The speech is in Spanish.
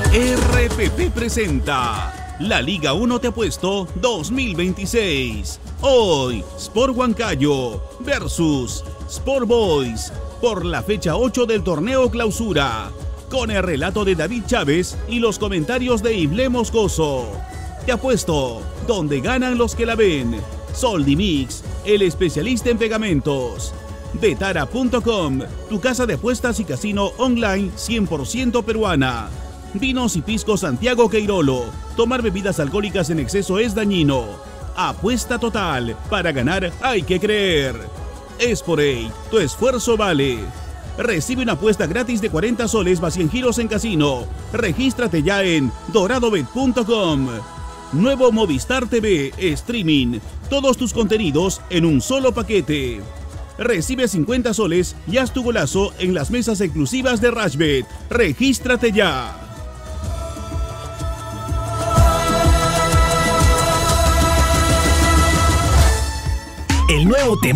RPP presenta la Liga 1 Te Apuesto 2026. Hoy, Sport Huancayo versus Sport Boys por la fecha 8 del torneo Clausura, con el relato de David Chávez y los comentarios de Ible Moscoso. Te apuesto, donde ganan los que la ven. Soldimix, el especialista en pegamentos. Betara.com, tu casa de apuestas y casino online 100% peruana. Vinos y Pisco Santiago Queirolo. Tomar bebidas alcohólicas en exceso es dañino. Apuesta total. Para ganar hay que creer. Esporade, tu esfuerzo vale. Recibe una apuesta gratis de 40 soles más 100 giros en casino. Regístrate ya en doradobet.com. Nuevo Movistar TV Streaming. Todos tus contenidos en un solo paquete. Recibe 50 soles y haz tu golazo en las mesas exclusivas de Rashbet. Regístrate ya. El nuevo tema